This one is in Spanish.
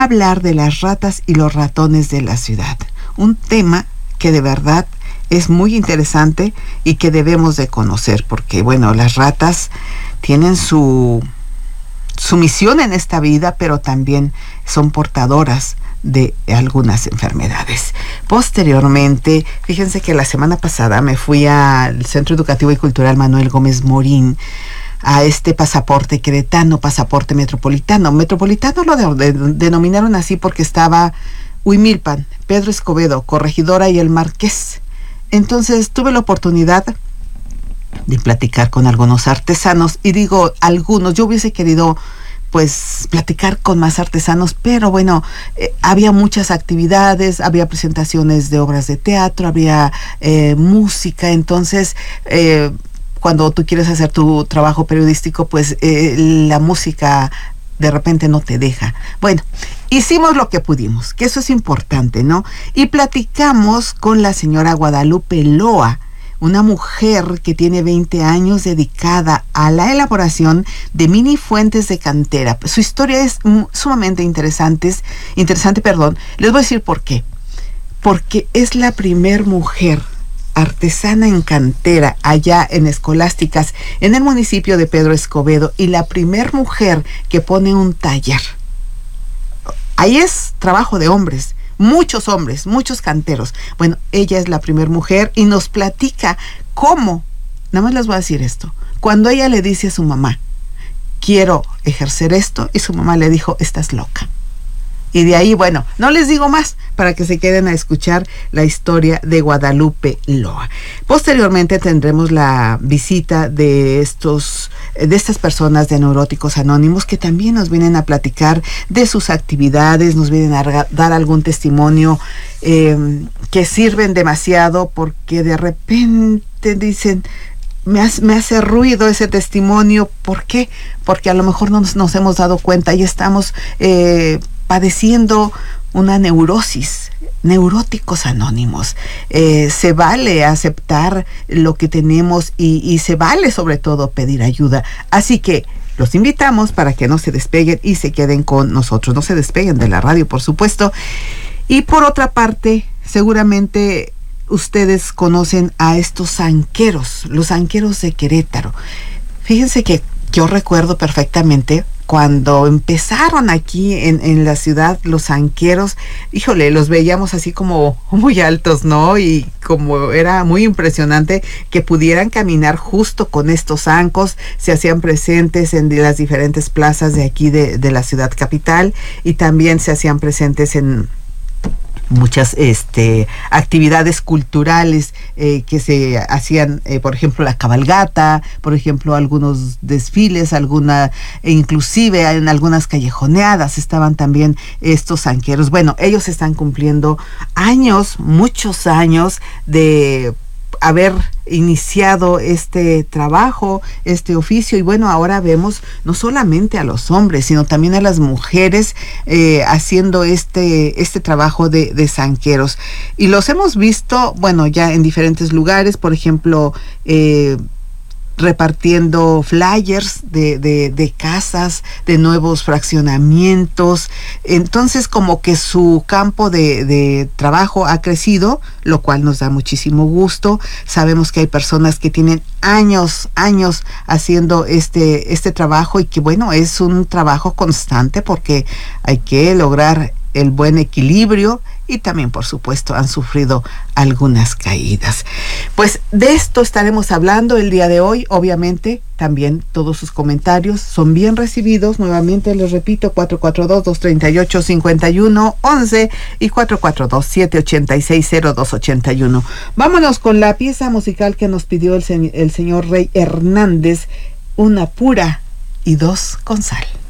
hablar de las ratas y los ratones de la ciudad. Un tema que de verdad es muy interesante y que debemos de conocer, porque bueno, las ratas tienen su misión en esta vida, pero también son portadoras de algunas enfermedades. Posteriormente, fíjense que la semana pasada me fui al Centro Educativo y Cultural Manuel Gómez Morín a este pasaporte queretano, pasaporte metropolitano. Metropolitano lo denominaron así porque estaba Huimilpan, Pedro Escobedo, Corregidora y El Marqués. Entonces tuve la oportunidad de platicar con algunos artesanos, y digo algunos, yo hubiese querido pues platicar con más artesanos, pero bueno, había muchas actividades, había presentaciones de obras de teatro, había música, entonces cuando tú quieres hacer tu trabajo periodístico, pues la música de repente no te deja. Bueno, hicimos lo que pudimos, que eso es importante, ¿no? Y platicamos con la señora Guadalupe Loa, una mujer que tiene 20 años dedicada a la elaboración de mini fuentes de cantera. Su historia es sumamente interesante. Les voy a decir por qué. Porque es la primer mujer artesana en cantera allá en Escolásticas, en el municipio de Pedro Escobedo, y la primer mujer que pone un taller. Ahí es trabajo de hombres, muchos canteros. Bueno, ella es la primer mujer y nos platica cómo, nada más les voy a decir esto, cuando ella le dice a su mamá, quiero ejercer esto, y su mamá le dijo, estás loca. Y de ahí, bueno, no les digo más para que se queden a escuchar la historia de Guadalupe Loa. Posteriormente tendremos la visita de estas personas de Neuróticos Anónimos, que también nos vienen a platicar de sus actividades, nos vienen a dar algún testimonio que sirven demasiado, porque de repente dicen, me hace ruido ese testimonio. ¿Por qué? Porque a lo mejor no nos hemos dado cuenta y estamos padeciendo una neurosis. Neuróticos Anónimos. Se vale aceptar lo que tenemos y se vale sobre todo pedir ayuda. Así que los invitamos para que no se despeguen y se queden con nosotros. No se despeguen de la radio, por supuesto. Y por otra parte, seguramente ustedes conocen a estos zanqueros, los zanqueros de Querétaro. Fíjense que yo recuerdo perfectamente cuando empezaron aquí en la ciudad los zanqueros. Híjole, los veíamos así como muy altos, ¿no? Y como era muy impresionante que pudieran caminar justo con estos zancos. Se hacían presentes en las diferentes plazas de aquí de la ciudad capital, y también se hacían presentes en muchas actividades culturales que se hacían, por ejemplo la cabalgata, por ejemplo algunos desfiles, inclusive en algunas callejoneadas estaban también estos zanqueros. Bueno, ellos están cumpliendo muchos años de haber iniciado este trabajo, este oficio, y bueno, ahora vemos no solamente a los hombres, sino también a las mujeres haciendo este trabajo de zanqueros, y los hemos visto, bueno, ya en diferentes lugares, por ejemplo, repartiendo flyers de casas, de nuevos fraccionamientos. Entonces como que su campo de trabajo ha crecido, lo cual nos da muchísimo gusto. Sabemos que hay personas que tienen años haciendo este trabajo, y que bueno, es un trabajo constante porque hay que lograr el buen equilibrio, y también por supuesto han sufrido algunas caídas. Pues de esto estaremos hablando el día de hoy. Obviamente también todos sus comentarios son bien recibidos. Nuevamente les repito, 442-238-5111 y 442-786-0281. Vámonos con la pieza musical que nos pidió el señor Rey Hernández, Una pura y dos con sal.